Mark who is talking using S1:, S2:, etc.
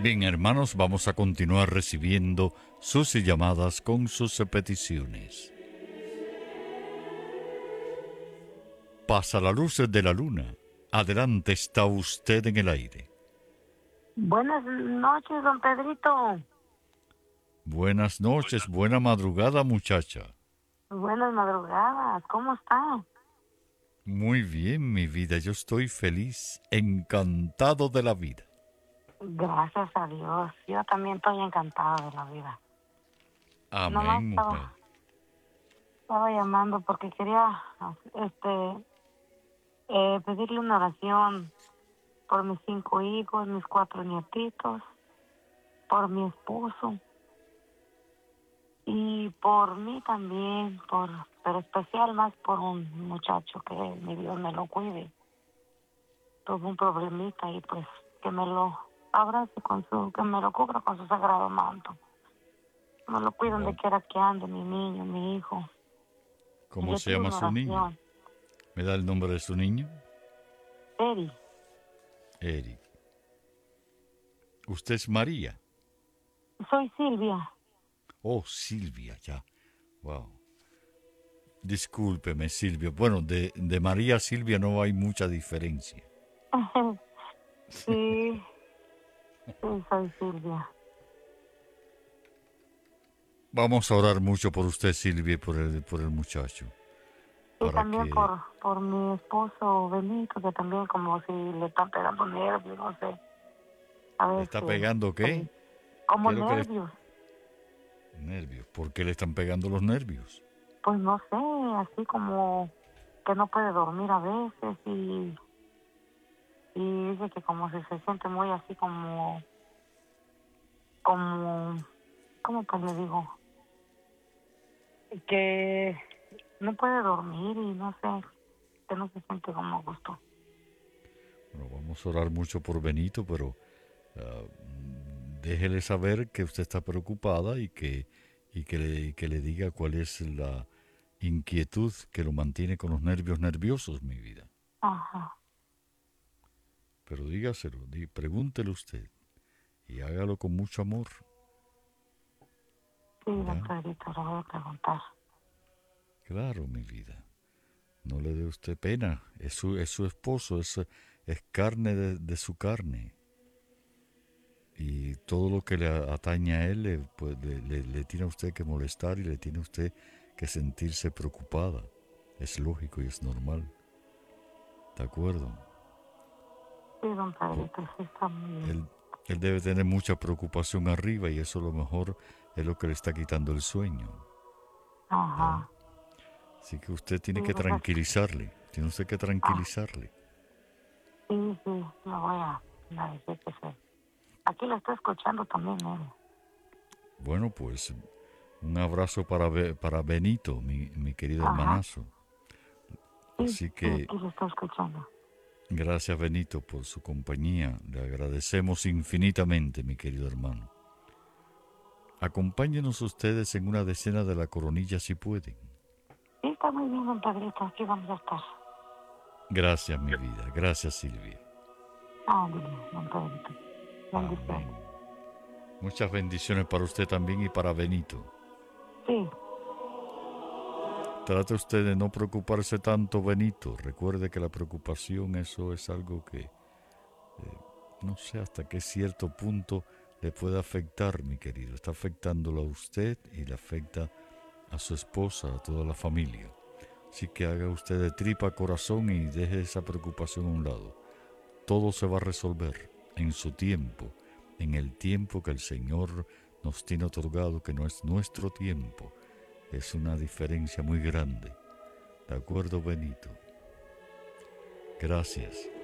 S1: Bien, hermanos, vamos a continuar recibiendo sus llamadas con sus peticiones. Pasa la luz de la luna. Adelante, está usted en el aire.
S2: Buenas noches, don Pedrito.
S1: Buenas noches, buena madrugada, muchacha.
S2: Buenas madrugadas. ¿Cómo está?
S1: Muy bien, mi vida, yo estoy feliz, encantado de la vida.
S2: Gracias a Dios. Yo también estoy encantada de la vida. Nomás
S1: Amén, mujer.
S2: estaba llamando porque quería este pedirle una oración por mis 5 hijos, mis 4 nietitos, por mi esposo y por mí también, pero especial más por un muchacho que mi Dios me lo cuide. Tuvo un problemita y pues que me lo abrace que me lo cubra con su sagrado manto. Me lo cuide donde
S1: Wow.
S2: quiera que ande, mi niño, mi hijo. Y
S1: ¿Cómo
S2: le
S1: se
S2: pido
S1: llama
S2: una
S1: su niño?
S2: oración.
S1: ¿Me da el nombre de su niño?
S2: Eri,
S1: Eric. ¿Usted es María?
S2: soy Silvia.
S1: Oh, Silvia, ya. Wow. Discúlpeme, Silvia. Bueno, de María a Silvia no hay mucha diferencia.
S2: Sí, sí, soy Silvia.
S1: Vamos a orar mucho por usted, Silvia, y por el muchacho.
S2: Y
S1: Para
S2: también
S1: que...
S2: por mi esposo Benito, que también como si le están pegando nervios, no sé. A
S1: ¿Le
S2: ver
S1: está
S2: si,
S1: pegando qué? ¿Qué
S2: como
S1: es lo que le...
S2: nervios.
S1: Nervios. ¿Por qué le están pegando los nervios?
S2: Pues no sé, así como que no puede dormir a veces y dice que como si se siente muy así como, ¿cómo pues le digo? Que no puede dormir y no sé, que no se siente como a gusto.
S1: Bueno, vamos a orar mucho por Benito, pero ah, déjele saber que usted está preocupada y que le diga cuál es la inquietud que lo mantiene con los nervios nerviosos, mi vida.
S2: Ajá,
S1: Pero dígaselo, pregúntele usted y hágalo con mucho amor,
S2: sí, don
S1: ¿verdad?
S2: Pedrito, le voy a preguntar.
S1: Claro, mi vida. No le dé usted pena. Es su esposo, es carne de su carne. Y todo lo que le atañe a él, pues, le tiene a usted que molestar y le tiene a usted que sentirse preocupada. Es lógico y es normal. ¿De acuerdo?
S2: Sí, don
S1: Por-
S2: Pedrito, sí está muy bien.
S1: él debe tener mucha preocupación arriba y eso a lo mejor es lo que le está quitando el sueño. ¿Ya?
S2: Ajá,
S1: Así que usted
S2: sí,
S1: tiene que
S2: pues,
S1: tranquilizarle. Tiene usted que tranquilizarle.
S2: sí, sí, lo voy a decir que sí. Aquí lo estoy escuchando también, él.
S1: Bueno, pues un abrazo para Benito, mi querido
S2: Ajá,
S1: hermanazo.
S2: sí,
S1: Así
S2: sí,
S1: que
S2: aquí lo estoy escuchando.
S1: gracias, Benito, por su compañía. Le agradecemos infinitamente, mi querido hermano. Acompáñenos ustedes en una decena de la coronilla si pueden.
S2: Sí, está muy bien, don Pedrito, aquí vamos a estar.
S1: Gracias, mi vida. Gracias, Silvia.
S2: Ándale, don Pedrito. Bendiciones.
S1: Amén. Muchas bendiciones para usted también y para Benito.
S2: Sí,
S1: Trate usted de no preocuparse tanto, Benito. Recuerde que la preocupación, eso es algo que no sé hasta qué cierto punto le puede afectar, mi querido. Está afectándolo a usted y le afecta a su esposa, a toda la familia. Así que haga usted de tripa corazón y deje esa preocupación a un lado. Todo se va a resolver en su tiempo, en el tiempo que el Señor nos tiene otorgado, que no es nuestro tiempo. Es una diferencia muy grande. ¿De acuerdo, Benito? Gracias.